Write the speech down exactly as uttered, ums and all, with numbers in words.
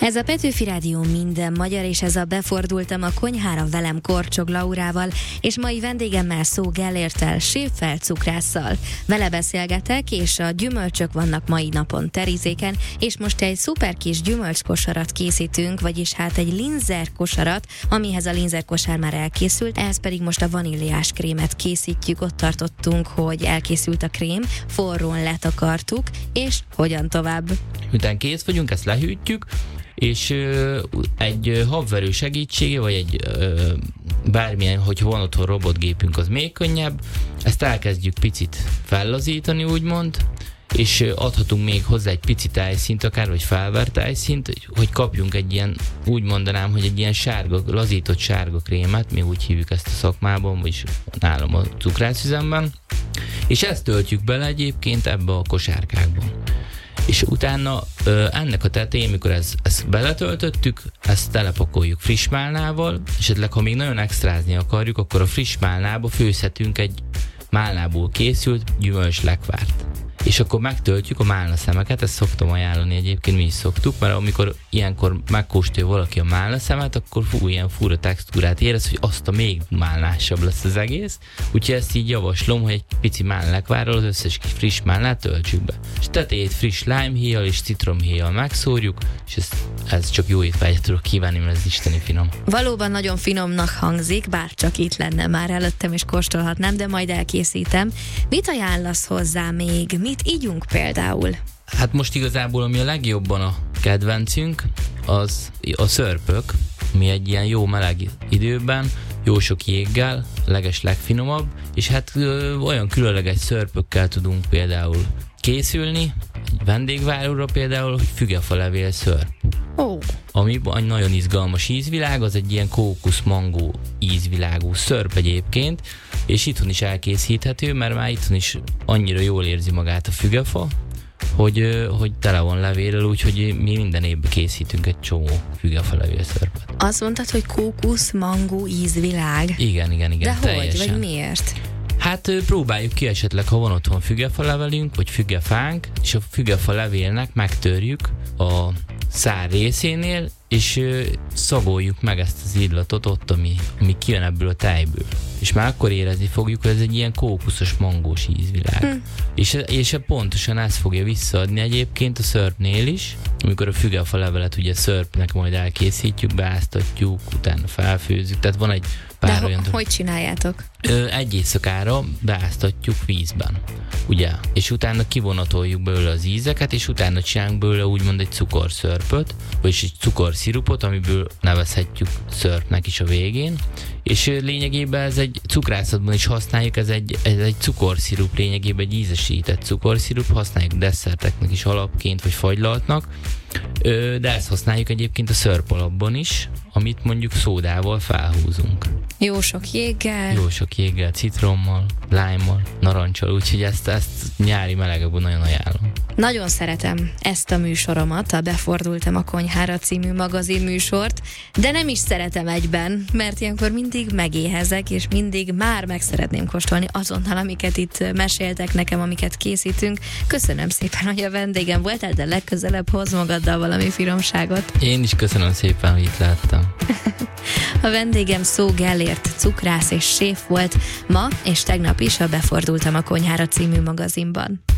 Ez a Petőfi Rádió minden magyar, és ez a Befordultam a konyhára velem Korcsog Laurával, és mai vendégemmel Szó Gellérttel, séffel, cukrásszal. Vele beszélgetek, és a gyümölcsök vannak mai napon terizéken, és most egy szuper kis gyümölcskosarat készítünk, vagyis hát egy linzer kosarat, amihez a linzer kosár már elkészült, ehhez pedig most a vaníliás krémet készítjük. Ott tartottunk, hogy elkészült a krém, forrón letakartuk, és hogyan tovább? Miután kész vagyunk, ezt lehűtjük, és ö, egy ö, habverő segítsége, vagy egy ö, bármilyen, hogyha van otthon robotgépünk, az még könnyebb. Ezt elkezdjük picit fellazítani, úgymond, és ö, adhatunk még hozzá egy pici tájszínt, akár vagy felvert tájszínt, hogy, hogy kapjunk egy ilyen, úgy mondanám, hogy egy ilyen sárga, lazított sárga krémet, mi úgy hívjuk ezt a szakmában, vagyis nálam a cukrászüzemben, és ezt töltjük bele egyébként ebbe a kosárkákba. És utána ö, ennek a tetején, mikor ezt, ezt beletöltöttük, ezt telepakoljuk friss málnával, és esetleg, ha még nagyon extrázni akarjuk, akkor a friss málnába főzhetünk egy málnából készült gyümölcslekvárt. És akkor megtöltjük a málna szemeket, ezt szoktam ajánlani egyébként, mi is szoktuk, mert amikor ilyenkor megkóstolja valaki a málna szemet, akkor fú, ilyen fura textúrát érez, hogy azt a még málnásabb lesz az egész. Úgyhogy ezt így javaslom, hogy egy pici málnalekvárral az összes kis friss málnát töltsük be. És tetejét friss limehéjjal és citromhéjjal megszórjuk, és ez, ez csak jó étvágyat tudok kívánni, mert ez isteni finom. Valóban nagyon finomnak hangzik, bár csak itt lenne már előttem és kóstolhatnám, de majd elkészítem. Mit ajánlasz hozzá még? Mit ígyunk például? Hát most igazából, ami a legjobban a kedvencünk, az a szörpök, ami egy ilyen jó meleg időben, jó sok jéggel, leges legfinomabb, és hát ö, olyan különleges szörpökkel tudunk például készülni, egy vendégváróra például, hogy fügefalevél szörp. Oh. Ami nagyon izgalmas ízvilág, az egy ilyen kókusz-mangó ízvilágú szörp egyébként, és itthon is elkészíthető, mert már itthon is annyira jól érzi magát a fügefa, hogy, hogy tele van levéllel, úgyhogy mi minden évben készítünk egy csomó fügefa levélszörpet. Azt mondtad, hogy kókusz-mangó ízvilág? Igen, igen, igen. De teljesen. hogy? Vagy miért? Hát próbáljuk ki esetleg, ha van otthon fügefa levelünk, vagy fügefánk, és a fügefa levélnek megtörjük a szár részénél, és ö, szagoljuk meg ezt az illatot ott, ami, ami kijön ebből a tejből. És már akkor érezni fogjuk, hogy ez egy ilyen kókuszos, mangós ízvilág. Hm. És, és pontosan ezt fogja visszaadni egyébként a szörpnél is, amikor a fügefa levelet ugye szörpnek majd elkészítjük, beáztatjuk, utána felfőzzük, tehát van egy pár De olyan... ho- hogy csináljátok? Ö, egy éjszakára beáztatjuk vízben, ugye? És utána kivonatoljuk belőle az ízeket, és utána csinálunk belőle úgymond egy cukorszörpöt, vagyis egy cukorszirupot, amiből nevezhetjük szörpnek is a végén. És lényegében ez egy cukrászatban is használjuk, ez egy, ez egy cukorszirup, lényegében egy ízesített cukorszirup, használjuk desszerteknek is alapként, vagy fagylaltnak, de ezt használjuk egyébként a szörp alapban is, amit mondjuk szódával felhúzunk. Jó sok jéggel. Jó sok jéggel, citrommal, lime-mal, narancsal, úgyhogy ezt, ezt nyári melegekben nagyon ajánlom. Nagyon szeretem ezt a műsoromat, a Befordultam a konyhára című magazin műsort, de nem is szeretem egyben, mert ilyenkor mindig megéhezek, és mindig már meg szeretném kóstolni azonnal, amiket itt meséltek nekem, amiket készítünk. Köszönöm szépen, hogy a vendégem voltál, de legközelebb hoz magaddal valami finomságot. Én is köszönöm szépen, hogy itt láttam. A vendégem Szó Gellért, cukrász és séf volt ma, és tegnap is a Befordultam a konyhára című magazinban.